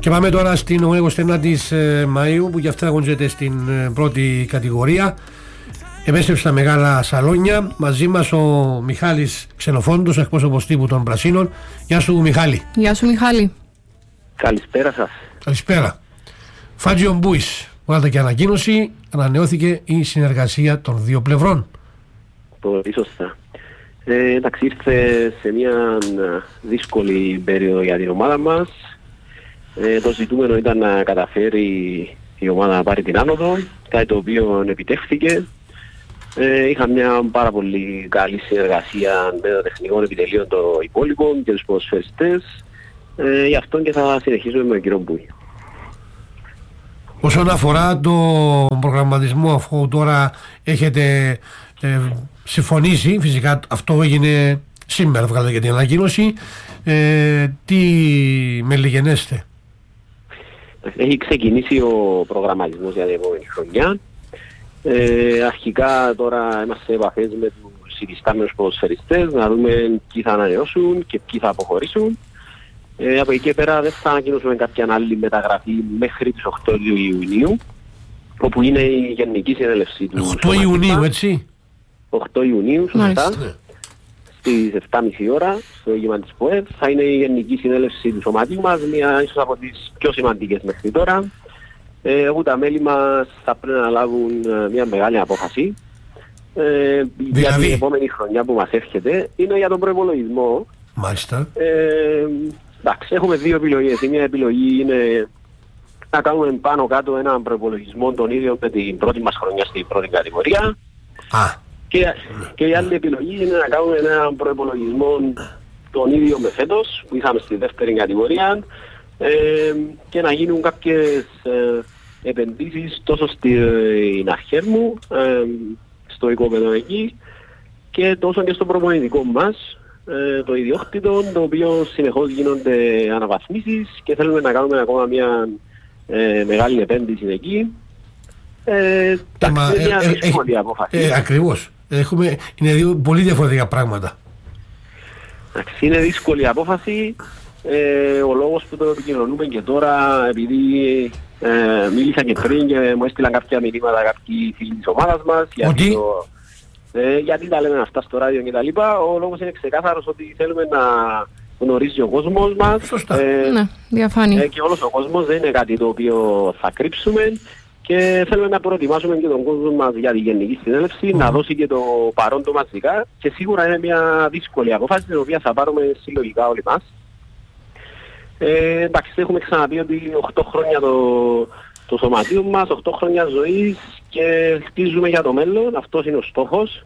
Και πάμε τώρα στην 29η Μαΐου που και αυτά αγωνίζεται στην πρώτη κατηγορία. Επέστρεψε στα μεγάλα σαλόνια. Μαζί μας ο Μιχάλης Ξενοφόντος, εκπρόσωπος τύπου των Πρασίνων. Γεια σου Μιχάλη. Γεια σου Μιχάλη. Καλησπέρα σας. Καλησπέρα. Φάτζιον Μπούις, βγάλατε και ανακοίνωση, ανανεώθηκε η συνεργασία των δύο πλευρών. Πολύ σωστά. Εντάξει, ήρθε σε μια δύσκολη περίοδο για την ομάδα μας. Το ζητούμενο ήταν να καταφέρει η ομάδα να πάρει την άνοδο, κάτι το οποίο επιτεύχθηκε. Είχαμε μια πάρα πολύ καλή συνεργασία με το τεχνικό επιτελείο των υπόλοιπων και τους ποδοσφαιριστές. Γι' αυτό και θα συνεχίσουμε με τον κύριο Μπούι. Όσον αφορά τον προγραμματισμό, αφού τώρα έχετε συμφωνήσει, φυσικά αυτό έγινε σήμερα, βγάλετε και την ανακοίνωση, τι μελιγενέστε? Έχει ξεκινήσει ο προγραμματισμός για την επόμενη χρονιά. Αρχικά τώρα είμαστε σε επαφές με τους υφιστάμενους ποδοσφαιριστές να δούμε ποιοι θα ανανεώσουν και ποιοι θα αποχωρήσουν. Από εκεί και πέρα δεν θα ανακοινώσουμε κάποια άλλη μεταγραφή μέχρι τις 8 Ιουνίου, όπου είναι η Γενική Συνέλευση του 8 Ιουνίου, έτσι? 8 Ιουνίου, σωστά. Στις 7.30 ώρα, στο γήμα της ΠΟΕΒ, θα είναι η Γενική Συνέλευση του Σωματείου μας, μια ίσως από τις πιο σημαντικές μέχρι τώρα, όπου τα μέλη μας θα πρέπει να λάβουν μια μεγάλη απόφαση για την επόμενη χρονιά που μας έρχεται. Είναι για τον προϋπολογισμό. Μάλιστα. Εντάξει, έχουμε δύο επιλογές. Η μία επιλογή είναι να κάνουμε πάνω κάτω έναν προϋπολογισμό τον ίδιο με την πρώτη μας χρονιά στην πρώτη κατηγορία. Και η άλλη επιλογή είναι να κάνουμε έναν προϋπολογισμό τον ίδιο με φέτος που είχαμε στη δεύτερη κατηγορία και να γίνουν κάποιες επενδύσεις τόσο στην Αρχέρμου, στο οικόπεδο εκεί, και τόσο και στο προπονητικό μας, το ιδιόκτητο, το οποίο συνεχώς γίνονται αναβαθμίσεις και θέλουμε να κάνουμε ακόμα μια μεγάλη επένδυση εκεί. Είναι μια δύσκολη απόφαση. Ακριβώς. Είναι δύο πολύ διαφορετικά πράγματα. Είναι δύσκολη απόφαση. Ο λόγος που το επικοινωνούμε και τώρα, επειδή μίλησα και πριν και μου έστειλαν κάποια μηνύματα κάποιοι φίλοι της ομάδας μας γιατί τα λέμε αυτά στο ράδιο και τα λοιπά, ο λόγος είναι ξεκάθαρος ότι θέλουμε να γνωρίζει ο κόσμος μας. Ναι, διαφάνεια. Και όλος ο κόσμος δεν είναι κάτι το οποίο θα κρύψουμε και θέλουμε να προετοιμάσουμε και τον κόσμο μας για τη Γενική Συνέλευση, να δώσει και το παρόν του μαζικά, και σίγουρα είναι μια δύσκολη απόφαση την οποία θα πάρουμε συλλογικά όλοι μας. Εντάξει, έχουμε ξαναπεί ότι 8 χρόνια το σωματείο μας, 8 χρόνια ζωής και χτίζουμε για το μέλλον, αυτός είναι ο στόχος.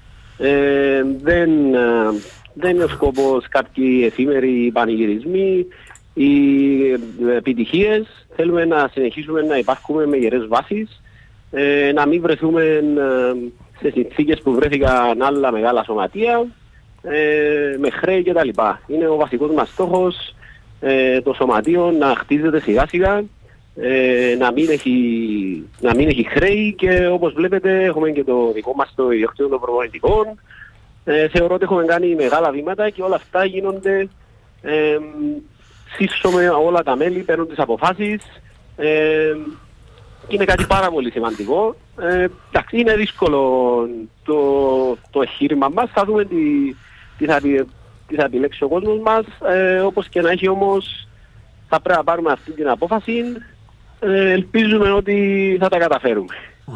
Δεν είναι ο σκοπός κάποιοι εφήμεροι πανηγυρισμοί ή επιτυχίες. Θέλουμε να συνεχίσουμε να υπάρχουμε με γερές βάσεις, να μην βρεθούμε σε συνθήκες που βρέθηκαν άλλα μεγάλα σωματεία, με χρέη κτλ. Είναι ο βασικός μας στόχος το σωματείο να χτίζεται σιγά σιγά, να μην έχει χρέη, και όπως βλέπετε έχουμε και το δικό μας το ιδιόκτητο των προπονητικών. Θεωρώ ότι έχουμε κάνει μεγάλα βήματα και όλα αυτά γίνονται σύσσωμε όλα τα μέλη, παίρνουν τις αποφάσεις. Είναι κάτι πάρα πολύ σημαντικό. Εντάξει, είναι δύσκολο το εγχείρημα μας. Θα δούμε τι θα επιλέξει ο κόσμος μας. Όπως και να έχει όμως, θα πρέπει να πάρουμε αυτή την απόφαση. Ελπίζουμε ότι θα τα καταφέρουμε.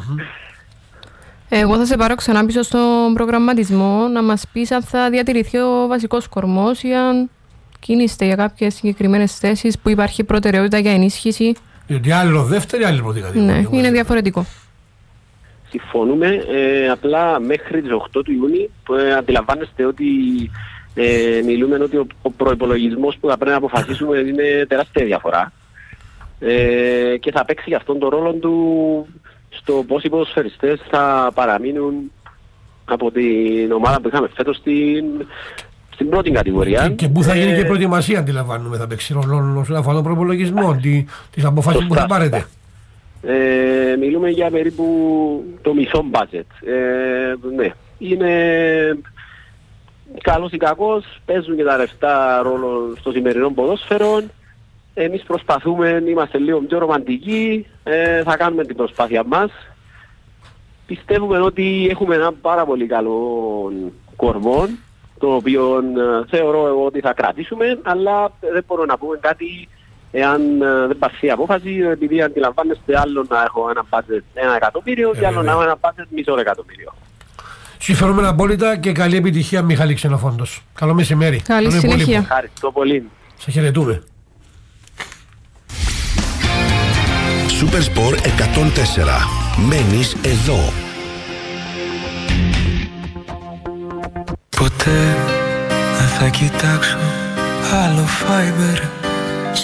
Εγώ θα σε πάρω ξανά πίσω στον προγραμματισμό να μας πεις αν θα διατηρηθεί ο βασικός κορμός ή αν κινείστε για κάποιες συγκεκριμένες θέσεις που υπάρχει προτεραιότητα για ενίσχυση. Γιατί άλλο δεύτερη, άλλη πρώτη κατηγορία. Ναι, είναι διαφορετικό. Συμφωνούμε. Απλά μέχρι τις 8 του Ιούνιου αντιλαμβάνεστε ότι μιλούμε ότι ο προϋπολογισμός που θα πρέπει να αποφασίσουμε είναι τεράστια διαφορά. Και θα παίξει γι' αυτόν τον ρόλο του στο πώς οι ποδοσφαιριστές θα παραμείνουν από την ομάδα που είχαμε φέτος στην πρώτη κατηγορία. Και πού θα γίνει και προετοιμασία, αντιλαμβάνουμε, θα παίξει ρόλο όσον αφορά τον προπολογισμό, τις αποφάσεις που θα πάρετε. Μιλούμε για περίπου το μισό μπάτζετ. Ναι, είναι καλός ή κακός, παίζουν και τα λεφτά ρόλο στο σημερινό ποδόσφαιρο. εμείς προσπαθούμε, είμαστε λίγο πιο ρομαντικοί, θα κάνουμε την προσπάθεια μας. Πιστεύουμε ότι έχουμε ένα πάρα πολύ καλό κορμό, το οποίο θεωρώ εγώ ότι θα κρατήσουμε, αλλά δεν μπορώ να πούμε κάτι εάν δεν πάρθει απόφαση, επειδή αντιλαμβάνεστε άλλο να έχω ένα budget 1 εκατομμύριο και άλλο να έχω ένα budget μισό εκατομμύριο. Συμφωνούμε απόλυτα και καλή επιτυχία, Μιχάλη Ξενοφόντος. Καλό μεσημέρι. Καλή συνέχεια. Ευχαριστώ πολύ. Σε χαιρετούμε. Super Sport 104. Μένεις εδώ. Ποτέ δεν θα κοιτάξω άλλο Fiber.